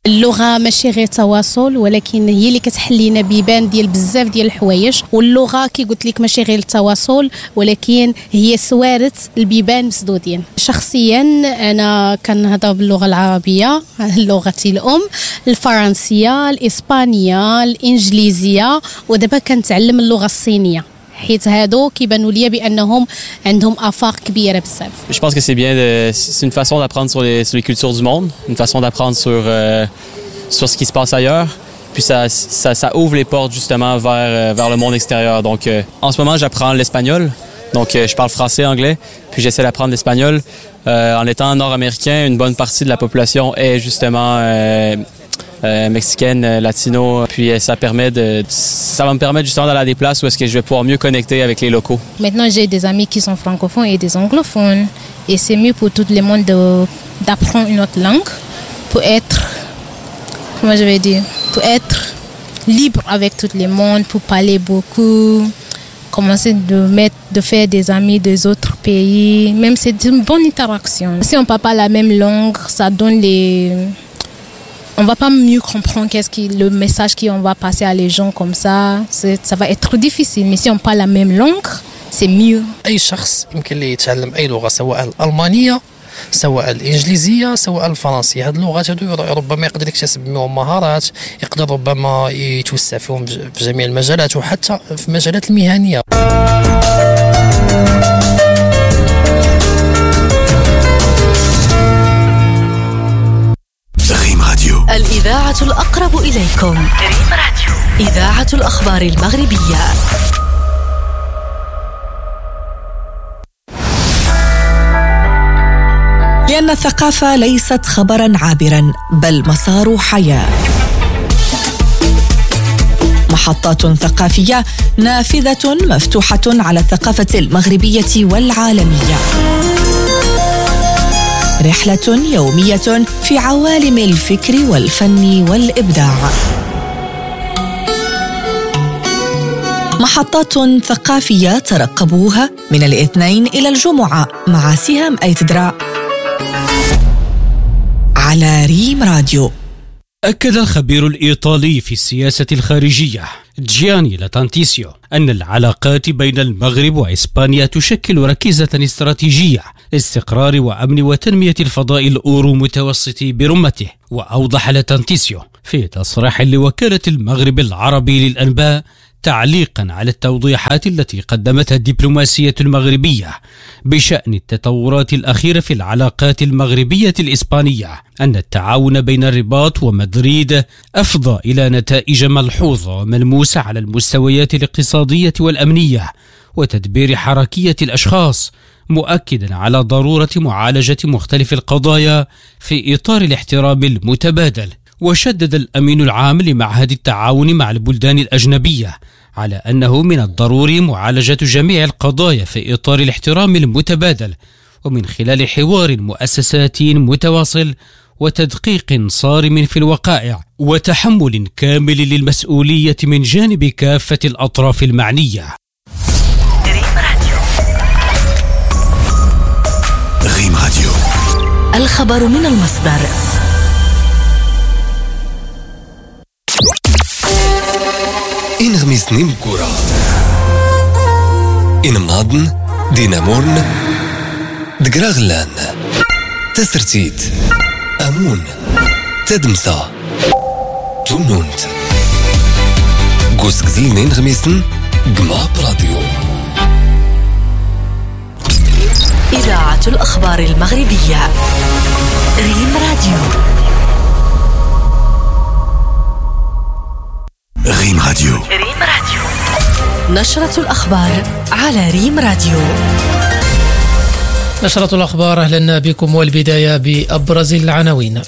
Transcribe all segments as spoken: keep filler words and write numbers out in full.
اللغة ماشي غير تواصل، ولكن هي اللي كتحل لنا بيبان ديال بزاف ديال الحوايج. واللغة كي قلت لك ماشي غير التواصل، ولكن هي سوارت البيبان مسدودين. شخصيا أنا كنهضر باللغة العربية لغتي الأم، الفرنسية، الإسبانية، الإنجليزية، ودابا كنتعلم اللغة الصينية، حيت هادو كيبانوا ليا بانهم عندهم افاق كبيره بزاف. Je pense que c'est bien de, c'est une façon d'apprendre sur les sur les cultures du monde, une façon d'apprendre sur euh, sur ce qui se passe ailleurs. Puis ça ça ça ouvre les portes justement vers vers le monde extérieur. Donc euh, en ce moment, j'apprends l'espagnol. Donc euh, je parle français, anglais, puis j'essaie d'apprendre l'espagnol. Euh, en étant nord-américain, une bonne partie de la population est justement euh, Euh, mexicaine, euh, latino, puis euh, ça permet de, ça va me permettre justement d'aller à des places où est-ce que je vais pouvoir mieux connecter avec les locaux. Maintenant, j'ai des amis qui sont francophones et des anglophones, et c'est mieux pour tout le monde de, d'apprendre une autre langue pour être, comment je vais dire, pour être libre avec tout le monde, pour parler beaucoup, commencer de mettre, de faire des amis des autres pays. Même c'est une bonne interaction. Si on parle pas la même langue, ça donne les on va pas mieux comprendre qu'est-ce qui le message qu'on va passer à les gens comme ça, c'est, ça va être difficile. Mais si on parle la même langue, c'est mieux. أي شخص يمكن لي يتعلم أي لغة، سواء الألمانية سواء الإنجليزية سواء الفرنسية. هاد اللغات هادو ربما يقدر يكتسب منهم مهارات، يقدر ربما يتوسع فيهم في جميع المجالات وحتى في المجالات المهنية. الإذاعة الأقرب إليكم، ريم راديو، إذاعة الأخبار المغربية. لأن الثقافة ليست خبراً عابراً، بل مسار حياة. محطات ثقافية نافذة مفتوحة على الثقافة المغربية والعالمية. رحلة يومية في عوالم الفكر والفن والإبداع. محطات ثقافية ترقبوها من الاثنين إلى الجمعة مع سهام أيتدرا على ريم راديو. أكد الخبير الإيطالي في السياسة الخارجية جياني لاتانتيسيو أن العلاقات بين المغرب وإسبانيا تشكل ركيزة استراتيجية لاستقرار وأمن وتنمية الفضاء الأورو متوسطي برمته. وأوضح لاتانتيسيو في تصريح لوكالة المغرب العربي للأنباء تعليقا على التوضيحات التي قدمتها الدبلوماسية المغربية بشأن التطورات الأخيرة في العلاقات المغربية الإسبانية أن التعاون بين الرباط ومدريد أفضى إلى نتائج ملحوظة وملموسة على المستويات الاقتصادية والأمنية وتدبير حركية الأشخاص، مؤكدا على ضرورة معالجة مختلف القضايا في إطار الاحترام المتبادل. وشدد الأمين العام لمعهد التعاون مع البلدان الأجنبية على أنه من الضروري معالجة جميع القضايا في إطار الاحترام المتبادل ومن خلال حوار مؤسساتي متواصل وتدقيق صارم في الوقائع وتحمل كامل للمسؤولية من جانب كافة الأطراف المعنية. ريم راديو، الخبر من المصدر. إن غميسني مكورة إن مناضن دينامورن دقراغلان تسرتيت أمون تدمسا تونونت قوس قزينين غميسن قما براديو. إذاعة الأخبار المغربية، ريم راديو. ريم راديو، ريم راديو، نشرة الأخبار على ريم راديو. نشرة الأخبار، أهلا بكم، والبداية بأبرز العناوين.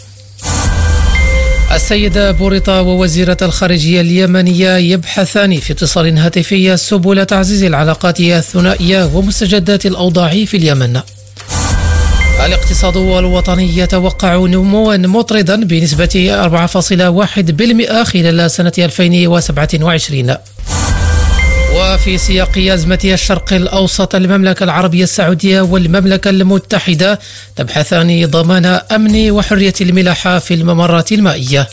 السيدة بوريطا ووزيرة الخارجية اليمنية يبحثان في اتصال هاتفي سبل تعزيز العلاقات الثنائية ومستجدات الأوضاع في اليمن. الاقتصاد الوطني يتوقع نموا مطردا بنسبة أربعة فاصلة واحد بالمئة خلال سنة ألفين وسبعة وعشرين. وفي سياق أزمة الشرق الأوسط، المملكة العربية السعودية والمملكة المتحدة تبحثان ضمان أمن وحرية الملاحة في الممرات المائية.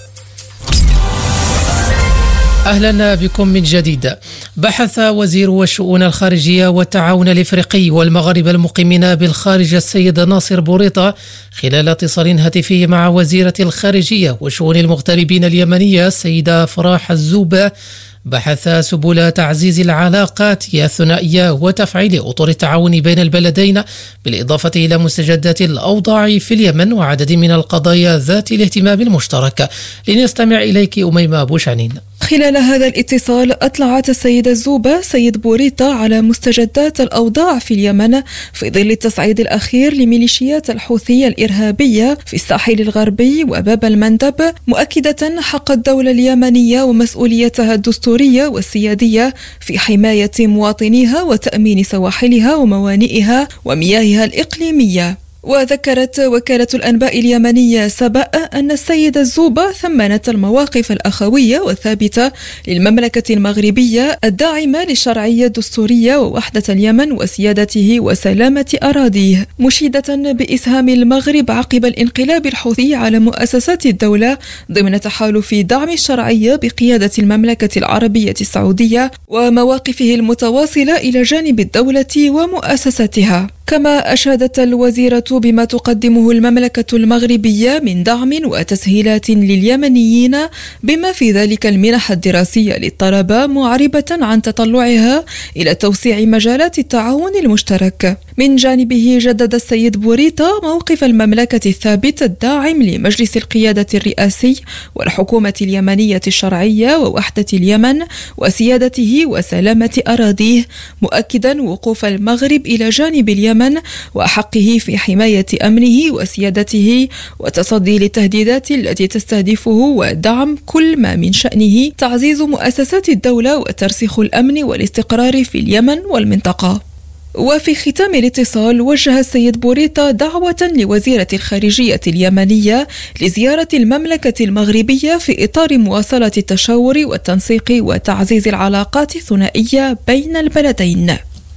أهلا بكم من جديد. بحث وزير الشؤون الخارجية والتعاون الإفريقي والمغاربة المقيمين بالخارج السيد ناصر بوريطة خلال اتصال هاتفي مع وزيرة الخارجية وشؤون المغتربين اليمنية السيدة فراح الزوبة، بحث سبل تعزيز العلاقات الثنائية وتفعيل أطر التعاون بين البلدين، بالإضافة إلى مستجدات الأوضاع في اليمن وعدد من القضايا ذات الاهتمام المشترك. لنستمع إليك أميمة بوشانين. خلال هذا الاتصال أطلعت السيدة الزوبة سيد بوريطة على مستجدات الأوضاع في اليمن في ظل التصعيد الأخير لميليشيات الحوثية الإرهابية في الساحل الغربي وباب المندب، مؤكدة حق الدولة اليمنية ومسؤوليتها الدستورية والسيادية في حماية مواطنيها وتأمين سواحلها وموانئها ومياهها الإقليمية. وذكرت وكالة الأنباء اليمنية سبأ أن السيدة الزوبة ثمنت المواقف الأخوية والثابتة للمملكة المغربية الداعمة للشرعية الدستورية ووحدة اليمن وسيادته وسلامة أراضيه، مشيدة بإسهام المغرب عقب الانقلاب الحوثي على مؤسسات الدولة ضمن تحالف دعم الشرعية بقيادة المملكة العربية السعودية ومواقفه المتواصلة إلى جانب الدولة ومؤسساتها. كما أشادت الوزيرة بما تقدمه المملكة المغربية من دعم وتسهيلات لليمنيين بما في ذلك المنح الدراسية للطلبة، معربة عن تطلعها إلى توسيع مجالات التعاون المشترك. من جانبه جدد السيد بوريطة موقف المملكة الثابت الداعم لمجلس القيادة الرئاسي والحكومة اليمنية الشرعية ووحدة اليمن وسيادته وسلامة أراضيه، مؤكدا وقوف المغرب إلى جانب اليمن وحقه في حماية أمنه وسيادته وتصدي للتهديدات التي تستهدفه ودعم كل ما من شأنه تعزيز مؤسسات الدولة وترسيخ الأمن والاستقرار في اليمن والمنطقة. وفي ختام الاتصال وجه السيد بوريطة دعوة لوزيرة الخارجية اليمنية لزيارة المملكة المغربية في إطار مواصلة التشاور والتنسيق وتعزيز العلاقات الثنائية بين البلدين.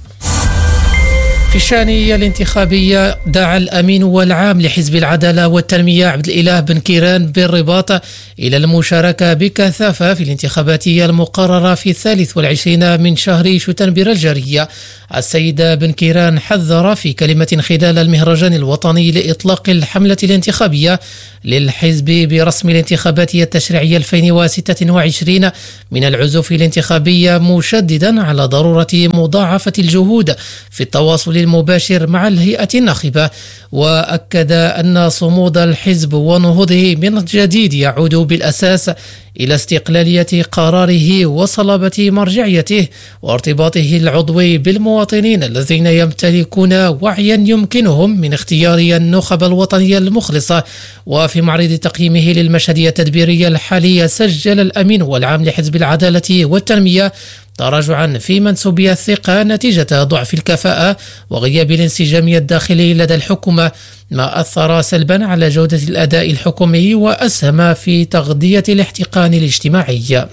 في الشأن الانتخابي، دعا الأمين والعام لحزب العدالة والتنمية عبد الإله بن كيران بالرباط إلى المشاركة بكثافة في الانتخابات المقررة في الثالث والعشرين من شهر شتنبر الجاري. السيد بن كيران حذر في كلمة خلال المهرجان الوطني لإطلاق الحملة الانتخابية للحزب برسم الانتخابات التشريعية ألفين وستة وعشرين من العزوف الانتخابية، مشددا على ضرورة مضاعفة الجهود في التواصل المباشر مع الهيئة الناخبة. وأكد أن صمود الحزب ونهوضه من جديد يعود بالأساس إلى استقلالية قراره وصلابة مرجعيته وارتباطه العضوي بالمواطنين الذين يمتلكون وعيا يمكنهم من اختيار النخب الوطنية المخلصة. وفي معرض تقييمه للمشهدية التدبيرية الحالية، سجل الأمين والعام لحزب العدالة والتنمية تراجعا في منسوبية الثقة نتيجة ضعف الكفاءة وغياب الانسجام الداخلي لدى الحكومة، ما أثر سلبا على جودة الأداء الحكومي وأسهم في تغذية الاحتقان الاجتماعي.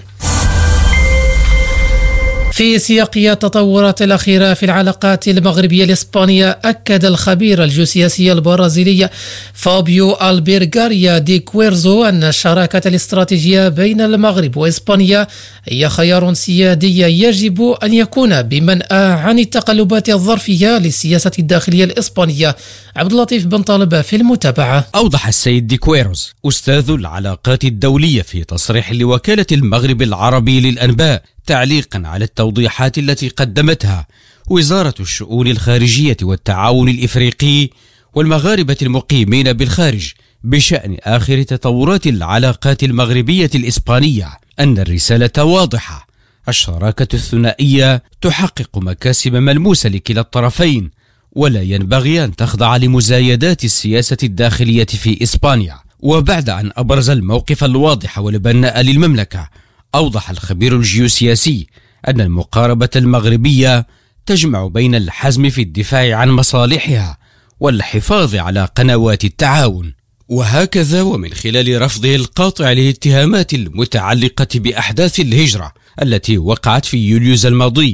في سياق التطورات الأخيرة في العلاقات المغربية الإسبانية، أكد الخبير الجيوسياسي البرازيلي فابيو ألبيرغاريا دي كويرزو أن الشراكة الاستراتيجية بين المغرب وإسبانيا هي خيار سيادي يجب أن يكون بمنأى عن التقلبات الظرفية للسياسة الداخلية الإسبانية. عبد اللطيف بن طالب في المتابعة. أوضح السيد دي كويرز أستاذ العلاقات الدولية في تصريح لوكالة المغرب العربي للأنباء تعليقا على التوضيحات التي قدمتها وزارة الشؤون الخارجية والتعاون الإفريقي والمغاربة المقيمين بالخارج بشأن آخر تطورات العلاقات المغربية الإسبانية، أن الرسالة واضحة: الشراكة الثنائية تحقق مكاسب ملموسة لكلا الطرفين، ولا ينبغي أن تخضع لمزايدات السياسة الداخلية في إسبانيا. وبعد أن أبرز الموقف الواضح والبناء للمملكة، أوضح الخبير الجيوسياسي أن المقاربة المغربية تجمع بين الحزم في الدفاع عن مصالحها والحفاظ على قنوات التعاون. وهكذا ومن خلال رفضه القاطع للاتهامات المتعلقة بأحداث الهجرة التي وقعت في يوليوز الماضي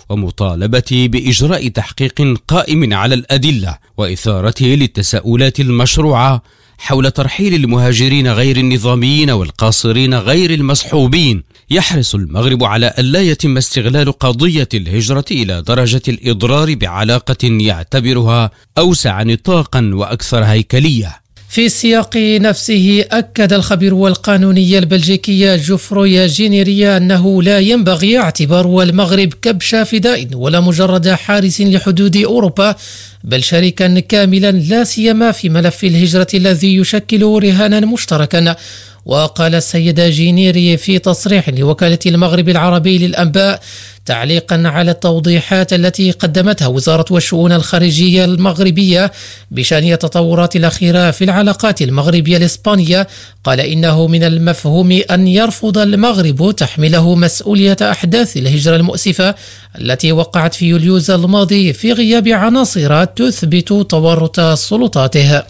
ومطالبته بإجراء تحقيق قائم على الأدلة وإثارته للتساؤلات المشروعة حول ترحيل المهاجرين غير النظاميين والقاصرين غير المصحوبين. يحرص المغرب على ألا يتم استغلال قضية الهجرة إلى درجة الإضرار بعلاقة يعتبرها أوسع نطاقا وأكثر هيكلية. في السياق نفسه أكد الخبير والقانونية البلجيكية جوفروي جينيريا أنه لا ينبغي اعتبار المغرب كبش فداء ولا مجرد حارس لحدود أوروبا، بل شريكا كاملا لا سيما في ملف الهجرة الذي يشكل رهانا مشتركا. وقال السيدة جينيري في تصريح لوكالة المغرب العربي للأنباء تعليقا على التوضيحات التي قدمتها وزارة الشؤون الخارجية المغربية بشأن التطورات الأخيرة في العلاقات المغربية الإسبانية، قال إنه من المفهوم أن يرفض المغرب تحمله مسؤولية أحداث الهجرة المؤسفة التي وقعت في يوليوز الماضي في غياب عناصر تثبت تورط سلطاته.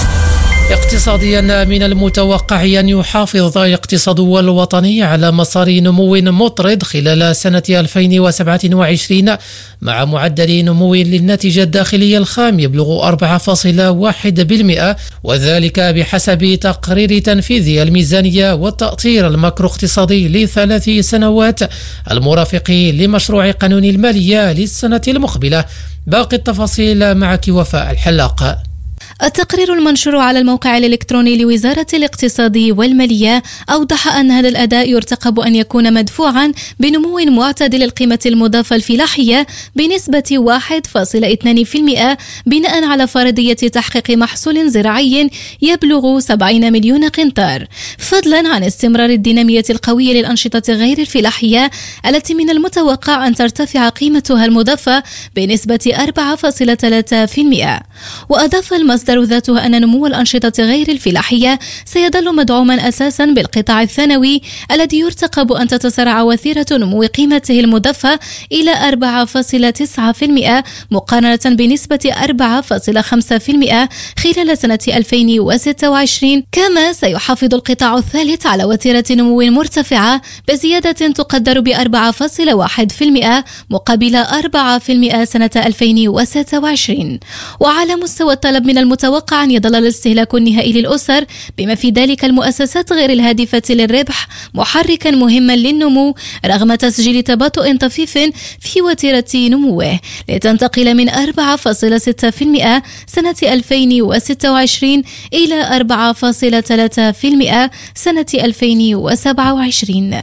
اقتصاديا، من المتوقع أن يحافظ الاقتصاد الوطني على مسار نمو مطرد خلال سنة ألفين وسبعة وعشرين مع معدل نمو للناتج الداخلي الخام يبلغ أربعة فاصلة واحد بالمئة، وذلك بحسب تقرير تنفيذ الميزانية والتأطير الماكرو اقتصادي لثلاث سنوات المرافق لمشروع قانون المالية للسنة المقبلة. باقي التفاصيل معك وفاء الحلاق. التقرير المنشور على الموقع الإلكتروني لوزارة الاقتصاد والمالية أوضح أن هذا الأداء يرتقب أن يكون مدفوعا بنمو معتدل القيمة المضافة الفلاحية بنسبة واحد فاصلة اثنين بالمئة بناء على فرضية تحقيق محصول زراعي يبلغ سبعين مليون قنطار، فضلا عن استمرار الدينامية القوية للأنشطة غير الفلاحية التي من المتوقع أن ترتفع قيمتها المضافة بنسبة أربعة فاصلة ثلاثة بالمئة. وأضاف المصدر ذاته أن نمو الأنشطة غير الفلاحية سيظل مدعوما أساسا بالقطاع الثانوي الذي يرتقب أن تتسارع وتيرة نمو قيمته المضافة إلى أربعة فاصلة تسعة بالمئة مقارنة بنسبة أربعة فاصلة خمسة بالمئة خلال سنة ألفين وستة وعشرين. كما سيحافظ القطاع الثالث على وتيرة نمو مرتفعة بزيادة تقدر ب أربعة فاصلة واحد بالمئة مقابل أربعة بالمئة سنة ألفين وستة وعشرين. وعلى مستوى الطلب من المتوقع أن يظل الاستهلاك النهائي للأسر بما في ذلك المؤسسات غير الهادفة للربح محركا مهما للنمو رغم تسجيل تباطؤ طفيف في وتيرة نموه لتنتقل من أربعة فاصلة ستة بالمئة سنة ألفين وستة وعشرين إلى أربعة فاصلة ثلاثة بالمئة سنة ألفين وسبعة وعشرين.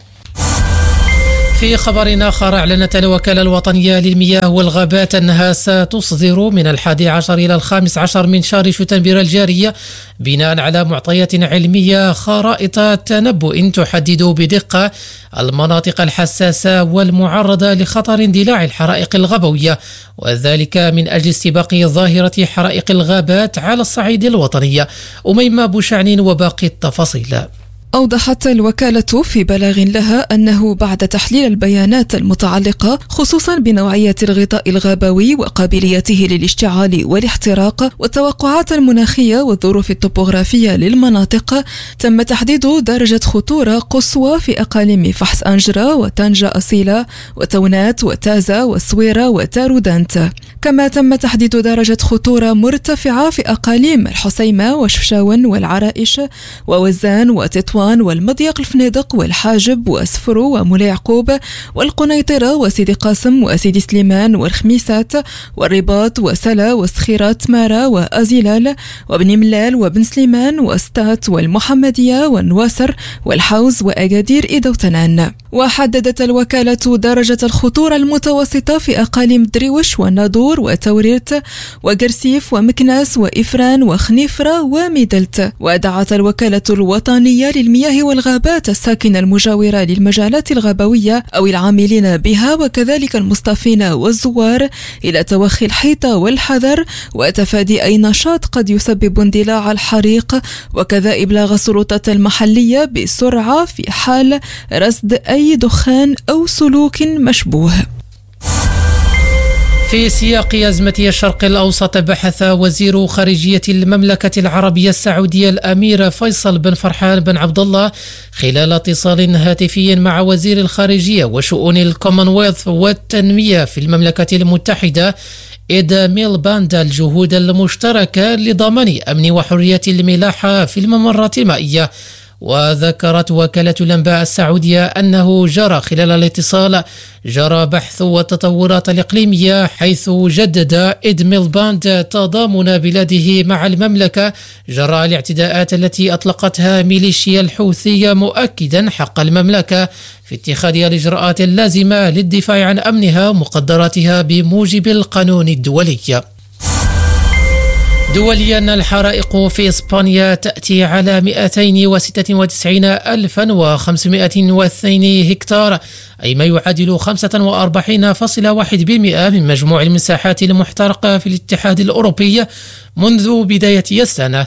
في خبر آخر، أعلنت الوكالة الوطنية للمياه والغابات أنها ستصدر من الحادي عشر إلى الخامس عشر من شهر شتنبر الجاري بناء على معطيات علمية خرائط تنبؤ تحدد بدقة المناطق الحساسة والمعرضة لخطر اندلاع الحرائق الغابوية، وذلك من أجل استباق ظاهرة حرائق الغابات على الصعيد الوطني. أميمة بوشعن وباقي التفاصيل. أوضحت الوكالة في بلاغ لها أنه بعد تحليل البيانات المتعلقة خصوصا بنوعية الغطاء الغابوي وقابليته للاشتعال والاحتراق والتوقعات المناخية والظروف الطبوغرافية للمناطق، تم تحديد درجة خطورة قصوى في أقاليم فحص أنجرة وطنجة أصيلة وتونات وتازة وسويرة وتارودانت. كما تم تحديد درجة خطورة مرتفعة في أقاليم الحسيمة وشفشاون والعرائش ووزان وتطوان والمضيق الفنيدق والحاجب وأسفرو ومولاي يعقوب والقنيطرة وسيدي قاسم وسيدي سليمان والخميسات والرباط وسلا وسخيرة مارا وأزيلال وبن ملال وبن سليمان وستات والمحمدية والنواسر والحوز وأجادير إيدوتنان. وحددت الوكالة درجة الخطورة المتوسطة في أقاليم دريوش والناظور وتوريرت وقرسيف ومكناس وإفران وخنيفرة وميدلت. ودعت الوكالة الوطنية للمياه والغابات الساكنة المجاورة للمجالات الغابوية أو العاملين بها وكذلك المصطفين والزوار إلى توخي الحيطة والحذر وتفادي أي نشاط قد يسبب اندلاع الحريق، وكذا إبلاغ السلطات المحلية بسرعة في حال رصد أي دخان أو سلوك مشبوه. في سياق أزمة الشرق الأوسط، بحث وزير خارجية المملكة العربية السعودية الأمير فيصل بن فرحان بن عبد الله خلال اتصال هاتفي مع وزير الخارجية وشؤون الكومنولث والتنمية في المملكة المتحدة إد ميلباند الجهود المشتركة لضمان أمن وحرية الملاحة في الممرات المائية. وذكرت وكالة الأنباء السعودية أنه جرى خلال الاتصال جرى بحث والتطورات الإقليمية، حيث جدد إد ميلباند تضامن بلاده مع المملكة جراء الاعتداءات التي أطلقتها ميليشيا الحوثية، مؤكدا حق المملكة في اتخاذ الإجراءات اللازمة للدفاع عن أمنها ومقدراتها بموجب القانون الدولي. دوليا، الحرائق في إسبانيا تأتي على مئتين وستة وتسعين ألفا وخمسمائة واثنين هكتار، أي ما يعادل خمسة وأربعين فاصلة واحد بالمئة من مجموع المساحات المحترقة في الاتحاد الأوروبي منذ بداية السنة،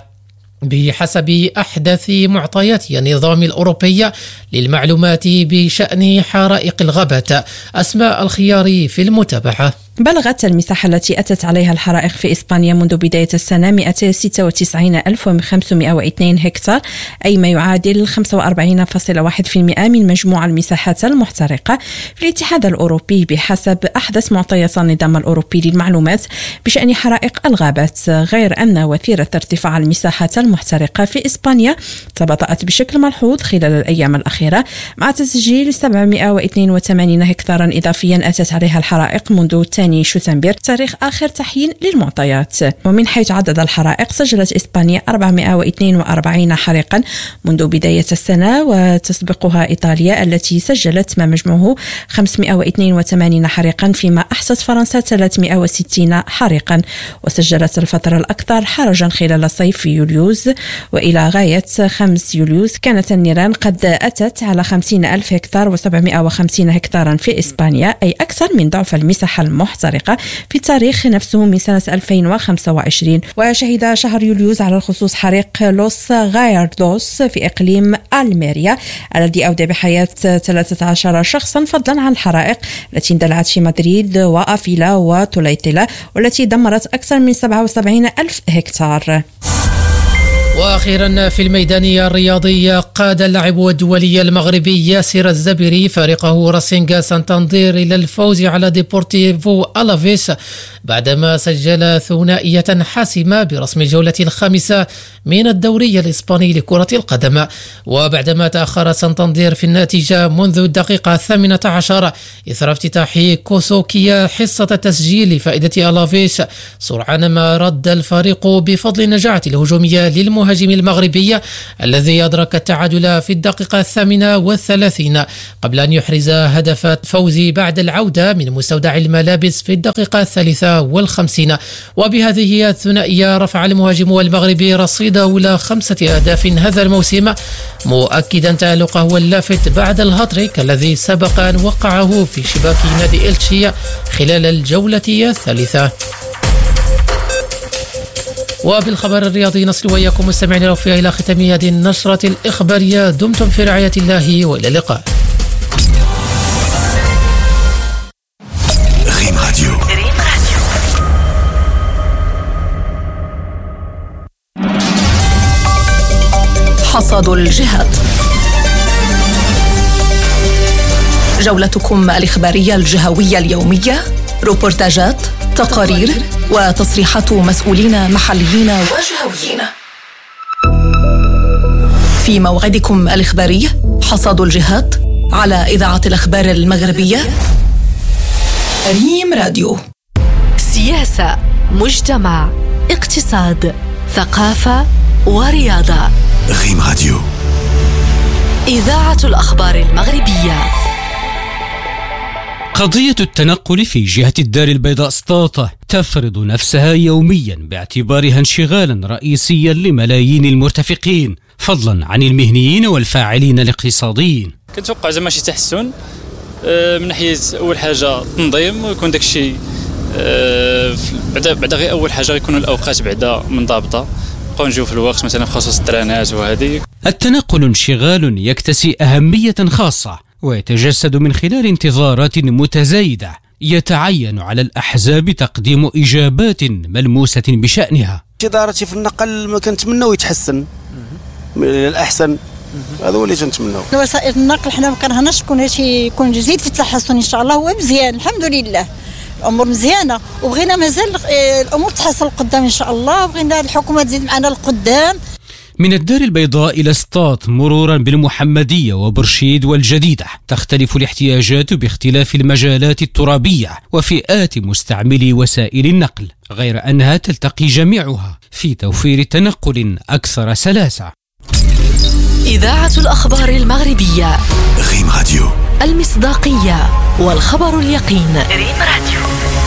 بحسب أحدث معطيات النظام الأوروبي للمعلومات بشأن حرائق الغابات. أسماء الخياري في المتابعة. بلغت المساحة التي أتت عليها الحرائق في إسبانيا منذ بداية السنة مئتين وستة وتسعين ألف وخمسمائة واثنين هكتار، أي ما يعادل خمسة وأربعين فاصلة واحد بالمئة من مجموع المساحات المحترقة في الاتحاد الأوروبي، بحسب أحدث معطيات النظام الأوروبي للمعلومات بشأن حرائق الغابات. غير أن وتيرة ارتفاع المساحات المحترقة في إسبانيا تباطأت بشكل ملحوظ خلال الأيام الأخيرة، مع تسجيل سبعمائة واثنين وثمانين هكتارا إضافيا أتت عليها الحرائق منذ ثاني شتنبر، تاريخ آخر تحيين للمعطيات. ومن حيث عدد الحرائق، سجلت إسبانيا أربعمائة واثنين وأربعين حريقا منذ بداية السنة، وتسبقها إيطاليا التي سجلت ما مجموعه خمسمائة واثنين وثمانين حريقا، فيما أحصت فرنسا ثلاثمائة وستين حريقا. وسجلت الفترة الأكثر حرجا خلال صيف يوليوز، وإلى غاية خمسة يوليوز كانت النيران قد أتت على خمسين ألف هكتار وسبعمائة وخمسين هكتارا في إسبانيا، أي أكثر من ضعف المساحة المحترقة في التاريخ نفسه من سنة ألفين وخمسة وعشرين. وشهد شهر يوليوز على الخصوص حريق لوس غايردوس في إقليم ألميريا الذي أودى بحياة ثلاثة عشر شخصا، فضلا عن الحرائق التي اندلعت في مدريد وأفيلا وتوليتلا والتي دمرت أكثر من سبعة وسبعين ألف هكتار. وأخيرا في الميدان الرياضي، قاد اللاعب الدولي المغربي ياسر الزبيري فريقه راسينغ سانتاندير إلى الفوز على ديبورتيفو ألافيس بعدما سجل ثنائية حاسمة برسم الجولة الخامسة من الدوري الإسباني لكرة القدم. وبعدما تأخر سانتاندير في النتيجة منذ الدقيقة الثامنة عشر إثر افتتاح كوسوكيا حصة تسجيل فائدة ألافيس، سرعان ما رد الفريق بفضل النجاعة الهجومية للمهاجم المغربي الذي أدرك التعادل في الدقيقة الثامنة والثلاثين قبل أن يحرز هدف الفوز بعد العودة من مستودع الملابس في الدقيقة الثالثة والخمسين. وبهذه الثنائية رفع المهاجم المغربي رصيده إلى خمسة أهداف هذا الموسم، مؤكدا تألقه اللافت بعد الهاتريك الذي سبق أن وقعه في شباك نادي إلتشي خلال الجولة الثالثة. وبالخبر الرياضي نصل وإياكم مستمعين الأوفياء إلى ختام هذه النشرة الإخبارية. دمتم في رعاية الله وإلى اللقاء. ريم راديو. حصاد الجهات، جولتكم الإخبارية الجهوية اليومية، روبورتاجات، تقارير وتصريحات مسؤولين محليين وجهويين. في موعدكم الإخباري حصاد الجهات على إذاعة الأخبار المغربية ريم راديو. سياسة، مجتمع، اقتصاد، ثقافة ورياضة. ريم راديو، إذاعة الأخبار المغربية. قضية التنقل في جهة الدار البيضاء سطاطة تفرض نفسها يوميا باعتبارها انشغالا رئيسيا لملايين المرتفقين، فضلا عن المهنيين والفاعلين الاقتصاديين. كنتوقع زعما شي تحسن من ناحية أول حاجة تنظيم، ويكون داك الشيء بعدا بعدا غير أول حاجة يكونوا الأوقات بعدا منضبطة، نبقاو نجيو في الوقت مثلا في خصوص الترانات وهذه. التنقل انشغال يكتسي أهمية خاصة ويتجسد من خلال انتظارات متزايدة يتعين على الأحزاب تقديم إجابات ملموسة بشأنها. إدارتي في النقل ما كنتمناو يتحسن للأحسن، هذا هو اللي تنتمناو. وسائل النقل حنا ما كرهناش تكون هادشي يكون جديد في التحسن ان شاء الله، هو مزيان الحمد لله، الامور مزيانه وبغينا مازال الامور تحسن لقدام ان شاء الله، وبغينا الحكومه تزيد معنا لقدام. من الدار البيضاء إلى سطات مرورا بالمحمدية وبرشيد والجديدة، تختلف الاحتياجات باختلاف المجالات الترابية وفئات مستعملي وسائل النقل، غير أنها تلتقي جميعها في توفير تنقل أكثر سلاسة. إذاعة الأخبار المغربية ريم راديو، المصداقية والخبر اليقين. ريم راديو.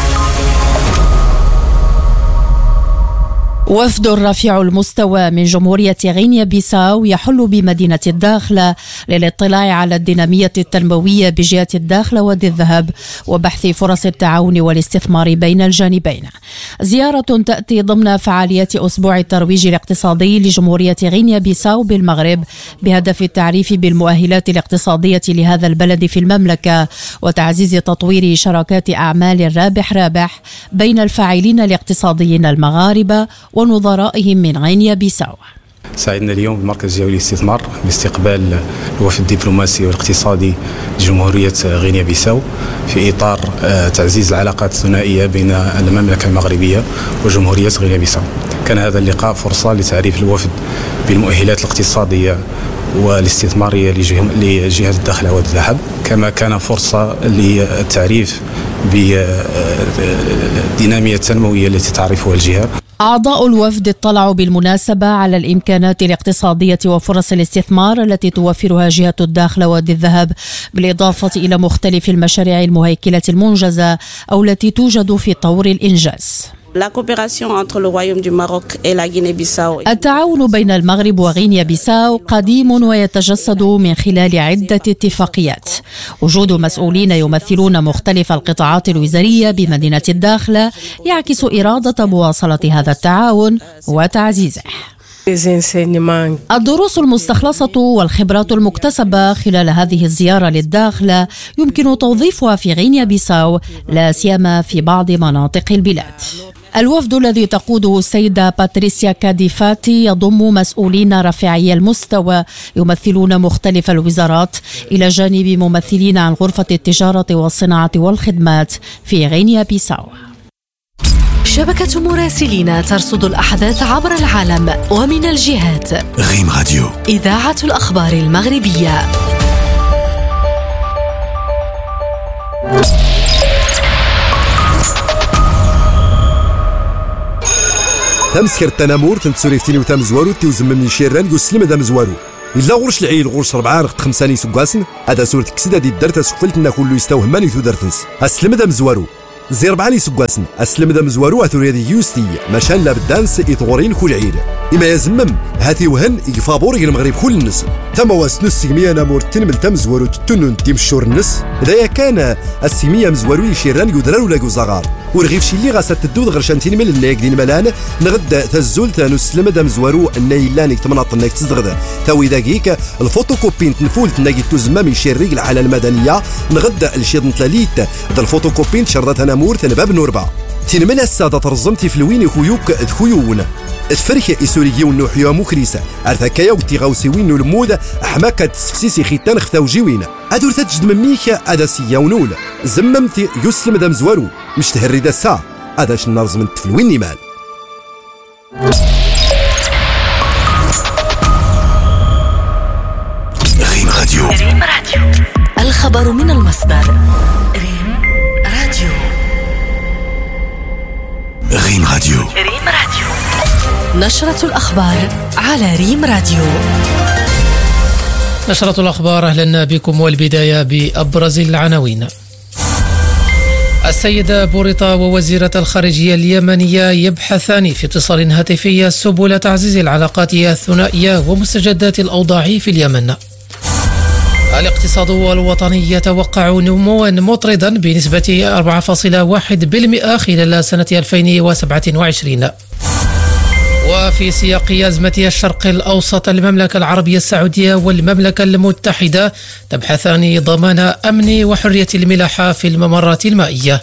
وفد رفيع المستوى من جمهورية غينيا بيساو يحل بمدينة الداخلة للاطلاع على الدينامية التنموية بجهة الداخلة وادي الذهب وبحث فرص التعاون والاستثمار بين الجانبين. زيارة تأتي ضمن فعاليات أسبوع الترويج الاقتصادي لجمهورية غينيا بيساو بالمغرب بهدف التعريف بالمؤهلات الاقتصادية لهذا البلد في المملكة وتعزيز تطوير شراكات أعمال رابح رابح بين الفاعلين الاقتصاديين المغاربة ونظرائهم من غينيا بيساو. سعدنا اليوم بمركز الجوي للاستثمار باستقبال الوفد الدبلوماسي والاقتصادي لجمهورية غينيا بيساو في إطار تعزيز العلاقات الثنائية بين المملكة المغربية وجمهورية غينيا بيساو. كان هذا اللقاء فرصة لتعريف الوفد بالمؤهلات الاقتصادية والاستثمارية لجهة الداخلة والذهب، كما كان فرصة للتعريف بالدينامية التنموية التي تعرفها الجهة. أعضاء الوفد اطلعوا بالمناسبة على الإمكانات الاقتصادية وفرص الاستثمار التي توفرها جهة الداخلة وادي الذهب، بالإضافة إلى مختلف المشاريع المهيكلة المنجزة أو التي توجد في طور الإنجاز. التعاون بين المغرب وغينيا بيساو قديم ويتجسد من خلال عدة اتفاقيات. وجود مسؤولين يمثلون مختلف القطاعات الوزارية بمدينة الداخلة يعكس إرادة مواصلة هذا التعاون وتعزيزه. الدروس المستخلصة والخبرات المكتسبة خلال هذه الزيارة للداخلة يمكن توظيفها في غينيا بيساو لا سيما في بعض مناطق البلاد. الوفد الذي تقوده السيدة باتريسيا كاديفاتي يضم مسؤولين رفيعي المستوى يمثلون مختلف الوزارات إلى جانب ممثلين عن غرفة التجارة والصناعة والخدمات في غينيا بيساو. شبكة مراسلين ترصد الأحداث عبر العالم ومن الجهات. ريم راديو، إذاعة الأخبار المغربية. تمسكر التنامور تنتسوريفتيني وتمزوارو تيوزممني شيران يسلم دا مزوارو إلا غورش العيل غورش ربعة رقت خمساني سكاسن هذا سورة كسيدة دي الدرت سكفلت نا كله يستوهماني ثو درتنس أسلم دا مزوارو زير بعلي سكاسن أسلم دا مزوارو أثوريا دي يوستي مشان لابدانس إثغورين كل عيل إما يزمم هاتي وهن يفابوري المغرب كل الناس تما واسنو السيمية نامور تنمل تمزوارو تتنون تيمشور الناس إذا كان السيمية مزوارو يشيران يدرارو لاقو زغار ورغيف شي اللي غاسات تدود غرشان تينمل النايك دين ملان نغد تزول تانو سلم دا مزوارو النايلانيك تمناط النايك تزدغد تاوي داكيك الفوتوكوبين تنفول تناقي توزمامي شيريق الحالة المدنية نغد الشيض نتلاليت دا الفوتوكوبين شردات نامور تنباب نوربا تينمل السادة ترزمتي في الوين خويوك ذخيون الفرخ إسوريجي ونوحيو مكريسة أرثكايا وتيغاوسيوين المود أحماكا تسفسيسي خيتان خثاوجيوين أدور تجد مميك أداسيا ونول زممتي يسلم دم زوارو مش تهري دا الساعة أداش النرز من تفلوين نيمان. ريم راديو، ريم راديو، الخبر من المصدر. ريم راديو، ريم راديو، ريم راديو، نشرة الأخبار على ريم راديو. نشرة الأخبار، أهلا بكم والبداية بأبرز العناوين. السيدة بوريطة ووزيرة الخارجية اليمنية يبحثان في اتصال هاتفي سبل تعزيز العلاقات الثنائية ومستجدات الأوضاع في اليمن. الاقتصاد الوطني يتوقع نموا مطردا بنسبة أربعة فاصلة واحد بالمئة خلال سنة ألفين وسبعة وعشرين. وفي سياق أزمة الشرق الأوسط، المملكة العربية السعودية والمملكة المتحدة تبحثان ضمان أمن وحرية الملاحة في الممرات المائية.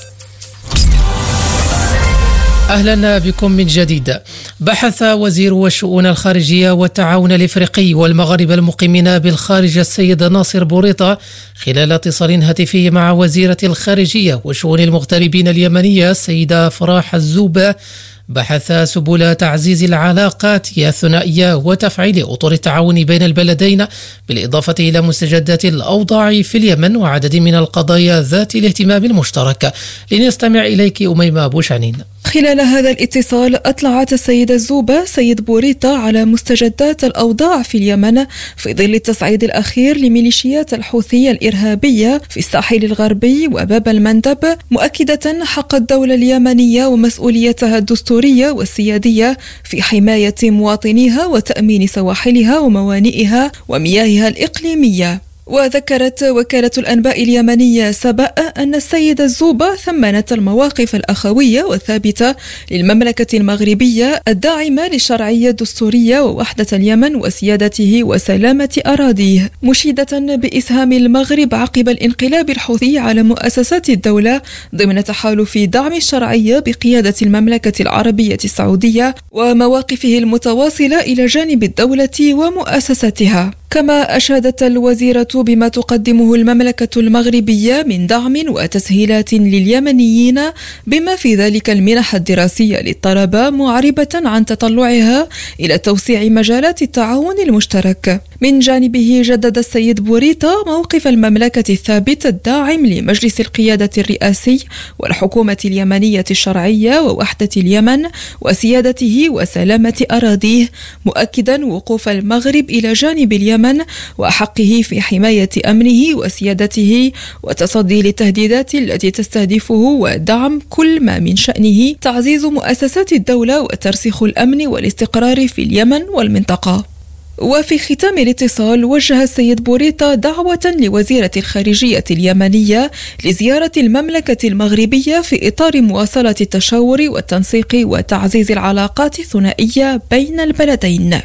أهلا بكم من جديد. بحث وزير الشؤون الخارجية والتعاون الإفريقي والمغاربة المقيمين بالخارج السيد ناصر بوريطة خلال اتصال هاتفي مع وزيرة الخارجية وشؤون المغتربين اليمنية السيدة فراح الزوبة، بحث سبل تعزيز العلاقات الثنائية وتفعيل أطر التعاون بين البلدين، بالإضافة إلى مستجدات الأوضاع في اليمن وعدد من القضايا ذات الاهتمام المشترك. لنستمع إليك أميمة أبو شعنين. خلال هذا الاتصال أطلعت السيدة الزوبة سيد بوريطة على مستجدات الأوضاع في اليمن في ظل التصعيد الأخير لميليشيات الحوثية الإرهابية في الساحل الغربي وباب المندب، مؤكدة حق الدولة اليمنية ومسؤوليتها الدستورية والسيادية في حماية مواطنيها وتأمين سواحلها وموانئها ومياهها الإقليمية. وذكرت وكالة الأنباء اليمنية سبأ أن السيدة الزوبة ثمنت المواقف الأخوية والثابتة للمملكة المغربية الداعمة للشرعية الدستورية ووحدة اليمن وسيادته وسلامة أراضيه، مشيدة بإسهام المغرب عقب الانقلاب الحوثي على مؤسسات الدولة ضمن تحالف دعم الشرعية بقيادة المملكة العربية السعودية ومواقفه المتواصلة إلى جانب الدولة ومؤسساتها. كما أشادت الوزيرة بما تقدمه المملكة المغربية من دعم وتسهيلات لليمنيين بما في ذلك المنح الدراسية للطلبة، معربة عن تطلعها إلى توسيع مجالات التعاون المشترك. من جانبه جدد السيد بوريطة موقف المملكة الثابت الداعم لمجلس القيادة الرئاسي والحكومة اليمنية الشرعية ووحدة اليمن وسيادته وسلامة أراضيه، مؤكدا وقوف المغرب إلى جانب اليمن وحقه في حماية أمنه وسيادته وتصدي للتهديدات التي تستهدفه ودعم كل ما من شأنه تعزيز مؤسسات الدولة وترسيخ الأمن والاستقرار في اليمن والمنطقة. وفي ختام الاتصال وجه السيد بوريطة دعوة لوزيرة الخارجية اليمنية لزيارة المملكة المغربية في إطار مواصلة التشاور والتنسيق وتعزيز العلاقات الثنائية بين البلدين.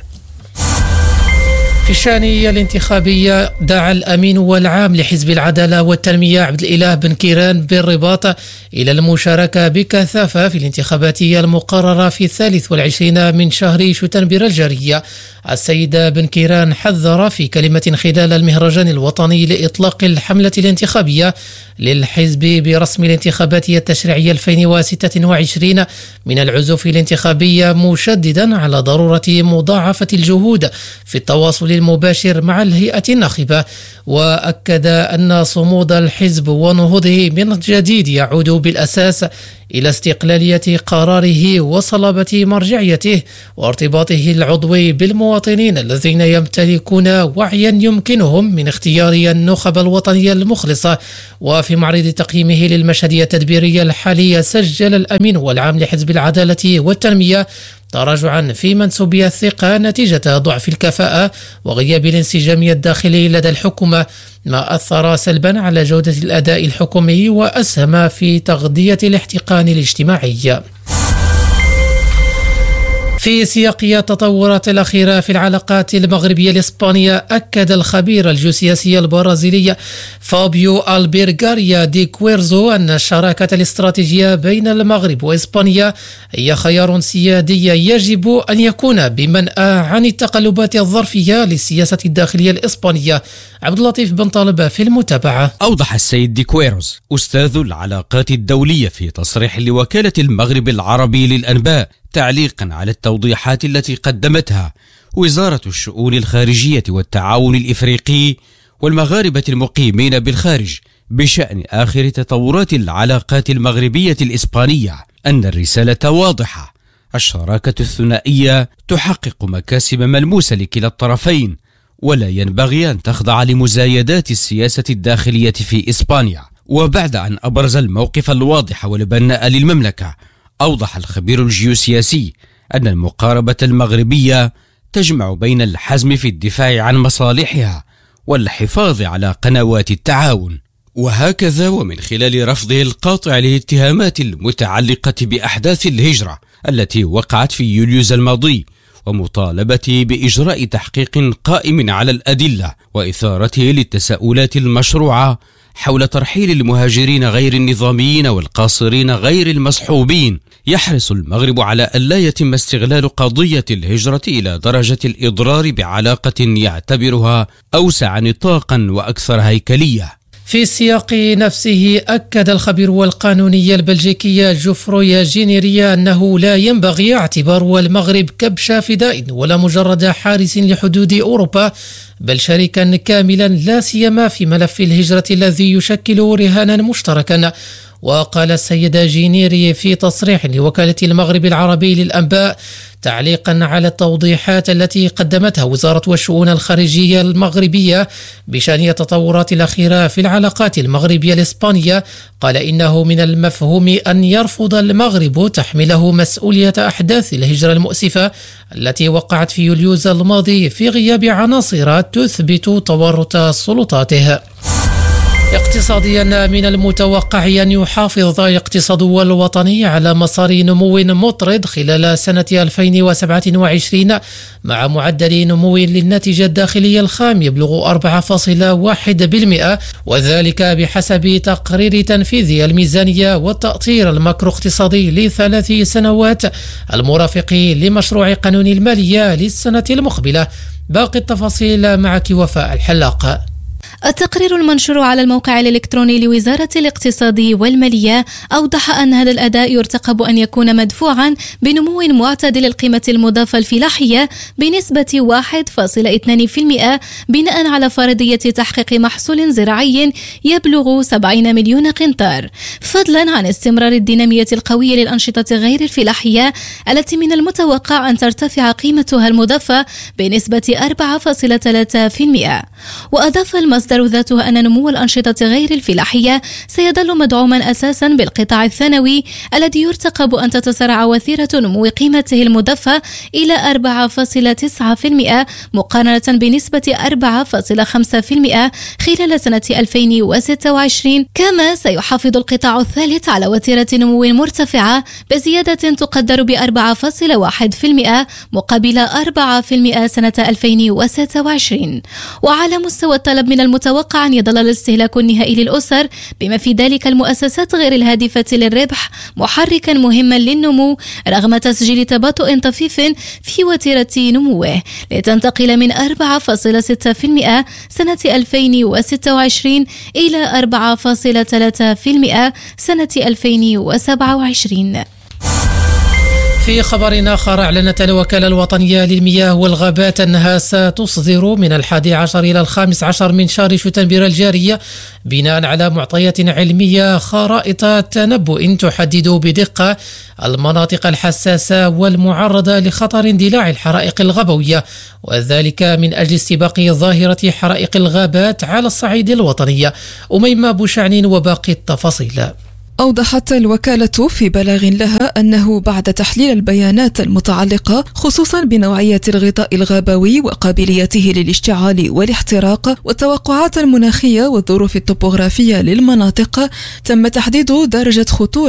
في الشأن الانتخابي، دعا الأمين والعام لحزب العدالة والتنمية عبد الإله بن كيران بالرباط إلى المشاركة بكثافة في الانتخابات المقررة في الثالث والعشرين من شهر شتنبر الجاري. السيد بن كيران حذر في كلمة خلال المهرجان الوطني لإطلاق الحملة الانتخابية للحزب برسم الانتخابات التشريعية ألفين وستة وعشرين من العزوف الانتخابية، مشددا على ضرورة مضاعفة الجهود في التواصل المباشر مع الهيئة الناخبة. وأكد أن صمود الحزب ونهوضه من جديد يعود بالأساس إلى استقلالية قراره وصلابة مرجعيته وارتباطه العضوي بالمواطنين الذين يمتلكون وعيا يمكنهم من اختيار النخب الوطنية المخلصة. وفي معرض تقييمه للمشهدية التدبيرية الحالية، سجل الأمين والعام لحزب العدالة والتنمية تراجعا في منسوبية الثقة نتيجة ضعف الكفاءة وغياب الانسجام الداخلي لدى الحكومة، ما أثر سلبا على جودة الأداء الحكومي وأسهم في تغذية الاحتقان الاجتماعي. في سياق التطورات الأخيرة في العلاقات المغربية الإسبانية، أكد الخبير الجيوسياسي البرازيلي فابيو ألبيرغاريا دي كويرزو أن الشراكة الاستراتيجية بين المغرب وإسبانيا هي خيار سيادي يجب أن يكون بمنأى عن التقلبات الظرفية للسياسة الداخلية الإسبانية. عبد اللطيف بن طالب في المتابعة. أوضح السيد دي كويرز أستاذ العلاقات الدولية في تصريح لوكالة المغرب العربي للأنباء تعليقا على التوضيحات التي قدمتها وزارة الشؤون الخارجية والتعاون الإفريقي والمغاربة المقيمين بالخارج بشأن آخر تطورات العلاقات المغربية الإسبانية، أن الرسالة واضحة: الشراكة الثنائية تحقق مكاسب ملموسة لكلا الطرفين، ولا ينبغي أن تخضع لمزايدات السياسة الداخلية في إسبانيا. وبعد أن أبرز الموقف الواضح والبناء للمملكة، أوضح الخبير الجيوسياسي أن المقاربة المغربية تجمع بين الحزم في الدفاع عن مصالحها والحفاظ على قنوات التعاون. وهكذا ومن خلال رفضه القاطع للاتهامات المتعلقة بأحداث الهجرة التي وقعت في يوليوز الماضي، ومطالبته بإجراء تحقيق قائم على الأدلة وإثارته للتساؤلات المشروعة حول ترحيل المهاجرين غير النظاميين والقاصرين غير المصحوبين. يحرص المغرب على ألا يتم استغلال قضية الهجرة إلى درجة الإضرار بعلاقة يعتبرها أوسع نطاقا وأكثر هيكلية. في السياق نفسه أكد الخبير والقانونية البلجيكية جوفروي جينيريا أنه لا ينبغي اعتبار المغرب كبش فداء ولا مجرد حارس لحدود أوروبا، بل شريكا كاملا لا سيما في ملف الهجرة الذي يشكل رهانا مشتركا. وقال السيدة جينيري في تصريح لوكالة المغرب العربي للأنباء تعليقا على التوضيحات التي قدمتها وزارة الشؤون الخارجية المغربية بشأن التطورات الأخيرة في العلاقات المغربية الإسبانية، قال إنه من المفهوم أن يرفض المغرب تحمله مسؤولية أحداث الهجرة المؤسفة التي وقعت في يوليوز الماضي في غياب عناصر تثبت تورط سلطاته. اقتصاديا، من المتوقع أن يحافظ الاقتصاد الوطني على مسار نمو مطرد خلال سنة ألفين وسبعة وعشرين مع معدل نمو للناتج الداخلي الخام يبلغ أربعة فاصلة واحد بالمئة، وذلك بحسب تقرير تنفيذ الميزانية والتأطير الماكرو اقتصادي لثلاث سنوات المرافق لمشروع قانون المالية للسنة المقبلة. باقي التفاصيل معك وفاء الحلاق. التقرير المنشور على الموقع الإلكتروني لوزارة الاقتصاد والمالية أوضح أن هذا الأداء يرتقب أن يكون مدفوعا بنمو معتدل القيمة المضافة الفلاحية بنسبة واحد فاصلة اثنين بالمئة بناء على فرضية تحقيق محصول زراعي يبلغ سبعين مليون قنطار، فضلا عن استمرار الدينامية القوية للأنشطة غير الفلاحية التي من المتوقع أن ترتفع قيمتها المضافة بنسبة أربعة فاصلة ثلاثة بالمئة. وأضاف المصدر ذاته أن نمو الأنشطة غير الفلاحية سيظل مدعوما أساسا بالقطاع الثانوي الذي يرتقب أن تتسارع وتيرة نمو قيمته المضافة إلى أربعة فاصلة تسعة بالمئة مقارنة بنسبة أربعة فاصلة خمسة بالمئة خلال سنة ألفين وستة وعشرين. كما سيحافظ القطاع الثالث على وتيرة نمو مرتفعة بزيادة تقدر ب أربعة فاصلة واحد بالمئة مقابل أربعة بالمئة سنة ألفين وستة وعشرين. وعلى مستوى الطلب من المتوقع أن يظل الاستهلاك النهائي للأسر بما في ذلك المؤسسات غير الهادفة للربح محركا مهما للنمو رغم تسجيل تباطؤ طفيف في وتيرة نموه لتنتقل من أربعة فاصلة ستة بالمئة سنة ألفين وستة وعشرين إلى أربعة فاصلة ثلاثة بالمئة سنة ألفين وسبعة وعشرين. في خبر آخر، أعلنت الوكالة الوطنية للمياه والغابات أنها ستصدر من الحادي عشر إلى الخامس عشر من شهر شتنبر الجارية بناء على معطيات علمية خرائط تنبؤ تحدد بدقة المناطق الحساسة والمعرضة لخطر اندلاع الحرائق الغابوية، وذلك من أجل استباق ظاهرة حرائق الغابات على الصعيد الوطني. أميمة بوشعني وباقي التفاصيل. أوضحت الوكالة في بلاغ لها أنه بعد تحليل البيانات المتعلقة خصوصا بنوعية الغطاء الغابوي وقابليته للاشتعال والاحتراق والتوقعات المناخية والظروف الطبوغرافية للمناطق، تم تحديد درجة خطورة